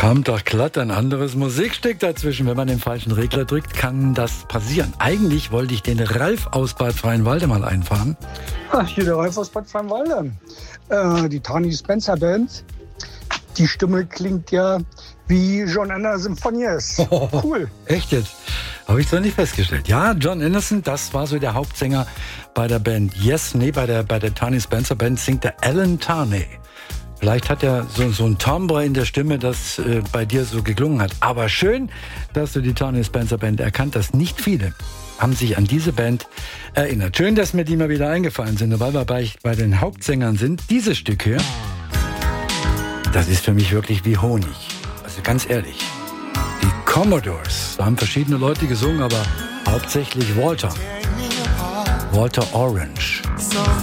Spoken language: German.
Kam doch glatt ein anderes Musikstück dazwischen. Wenn man den falschen Regler drückt, kann das passieren. Eigentlich wollte ich den Ralf aus Bad Freienwalde mal einfahren. Hier der Ralf aus Bad Freienwalde. Die Tony Spencer Band. Die Stimme klingt ja wie John Anderson von Yes. Cool. Echt jetzt? Habe ich so nicht festgestellt. Ja, John Anderson, das war so der Hauptsänger bei der Band Yes. Nee, bei der Tony Spencer Band singt der Alan Tarnay. Vielleicht hat er so ein Timbre in der Stimme, das bei dir so geklungen hat. Aber schön, dass du die Tony Spencer Band erkannt hast. Nicht viele haben sich an diese Band erinnert. Schön, dass mir die mal wieder eingefallen sind. Und weil wir bei den Hauptsängern sind, dieses Stück hier, das ist für mich wirklich wie Honig. Also ganz ehrlich. Die Commodores, da haben verschiedene Leute gesungen, aber hauptsächlich Walter Orange.